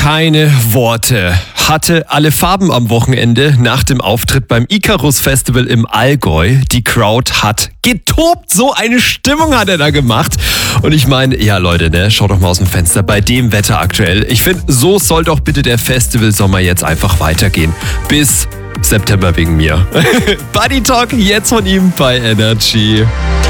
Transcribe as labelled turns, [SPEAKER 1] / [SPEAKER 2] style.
[SPEAKER 1] Keine Worte. Hatte alle Farben am Wochenende nach dem Auftritt beim Icarus Festival im Allgäu. Die Crowd hat getobt. So eine Stimmung hat er da gemacht. Und ich meine, ja Leute, ne, schaut doch mal aus dem Fenster bei dem Wetter aktuell. Ich finde, so soll doch bitte der Festivalsommer jetzt einfach weitergehen. Bis September wegen mir. Buddy Talk jetzt von ihm bei Energy.